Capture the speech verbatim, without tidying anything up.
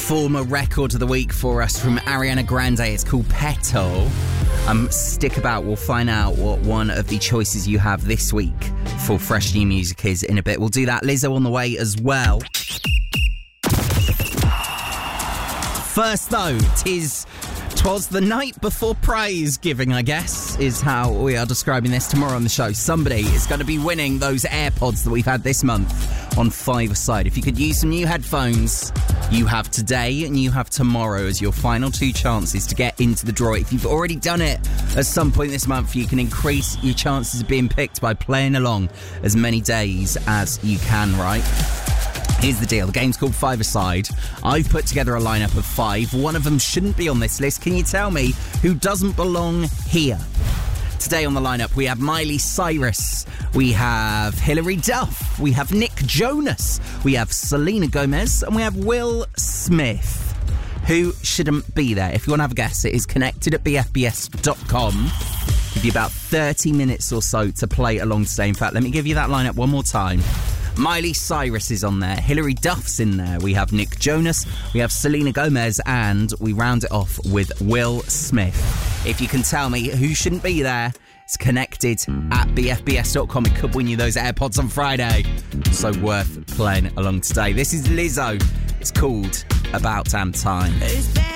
former record of the week for us from Ariana Grande. It's called Petal. Um, stick about. We'll find out what one of the choices you have this week for fresh new music is in a bit. We'll do that. Lizzo on the way as well. First, though, tis... Twas the night before prize giving, I guess, is how we are describing this tomorrow on the show. Somebody is going to be winning those AirPods that we've had this month on Five-A-Side. If you could use some new headphones, you have today and you have tomorrow as your final two chances to get into the draw. If you've already done it at some point this month, you can increase your chances of being picked by playing along as many days as you can, right? Here's the deal. The game's called Five-A-Side. I've put together a lineup of five. One of them shouldn't be on this list. Can you tell me who doesn't belong here? Today on the lineup, we have Miley Cyrus. We have Hilary Duff. We have Nick Jonas. We have Selena Gomez. And we have Will Smith. Who shouldn't be there? If you want to have a guess, it is connected at b f b s dot com. Give you about thirty minutes or so to play along today. In fact, let me give you that lineup one more time. Miley Cyrus is on there. Hilary Duff's in there. We have Nick Jonas. We have Selena Gomez. And we round it off with Will Smith. If you can tell me who shouldn't be there, it's connected at b f b s dot com. It could win you those AirPods on Friday. So worth playing along today. This is Lizzo. It's called About Damn Time. It's